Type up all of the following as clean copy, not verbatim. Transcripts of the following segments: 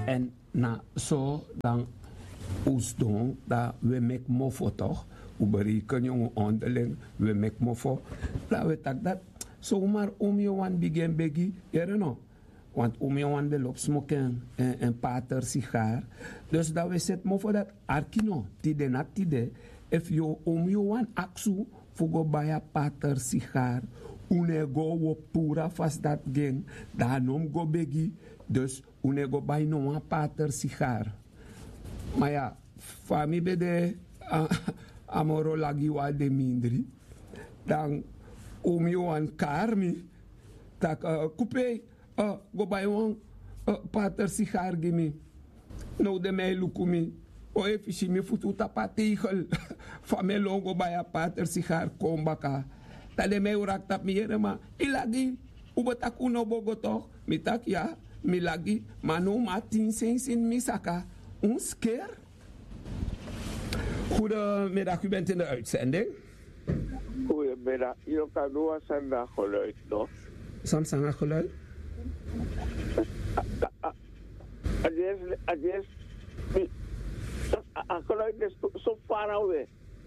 En na zo dan oesdong, dat we mek mofo toch? We berekenen jongen onderling, we mek mofo. Laten we dat zomaar je wan begin begi, no? Want je wan de lop smoken een pater sigaar. Dus dat we zet mofo dat arkino, tide na tide. If je wan aksu, fugo baya pater sigaar. Unego wo pura vast dat ging, daarom go begi. Dus unego bij no een pater sigaar. Maar ja, fami bede amoro lagi wa de mindri. Dan yo an karmi. Tak coupe go bij wan pater sigaar gimi. No de mij lukumi. O efisi mi futu tapategel. Famelo go bij a pater sigaar kombaka. Tade mij urak tap miere ma. Ilagi ubetak uno bogo toch. Mitak ja. Milagi, maar no maar 10 cents in misaka. Ons keer. Goedemiddag, u bent in de uitzending. Goedemiddag, je kan doen een geluid nog. Samsung geluid? Het geluid is zo far away.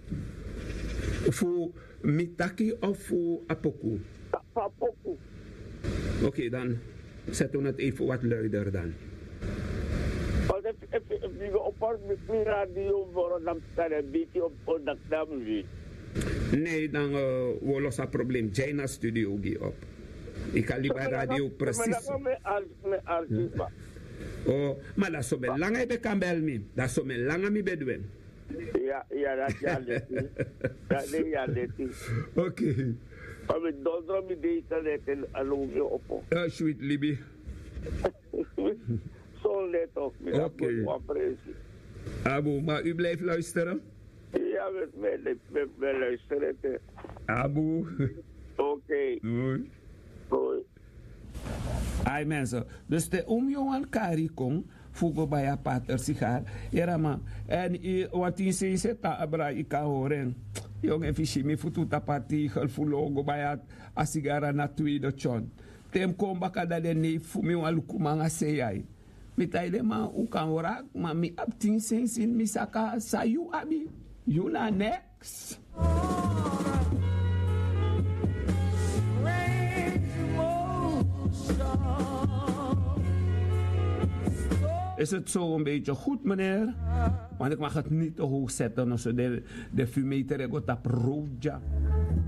Voor mitaki of voor apoku? Voor apoku. Oké, dan zetten we het even wat luider dan. Want if je op mijn radio voor dan kan een beetje op dat naam. Nee, dan we lossen het probleem. Jaina studio op. Ik kan liever radio precies. Oh, maar dat is zo met lange be kan bel me. Dat is zo met lange me bedwen. Ja, dat is ja leti. Dat is ja leti. Oké. Maar met donderdagmiddag deed ik een loopje op. Sweet Libby. Zo let op. Oké. Abu, maar u blijft luisteren? Ja, we luisteren. Abu. Oké. Doei. Doei. Ai mensen, dus de jongen kari kom, fugo bij a pater sigaar, erama, en wat in se zeta abra ika horen, jongen fishi mi futu tapati gelfulogo bij a sigara na tweede chon. Tem kom baka da de ne fumi walukumanga seyai. Mitaide ma u kan horak, ma mi ap 10 cents in mi saka sayu abi. You na next. Is het zo een beetje goed, meneer? Want ik mag het niet te hoog zetten. De fumeter gaat op roodja.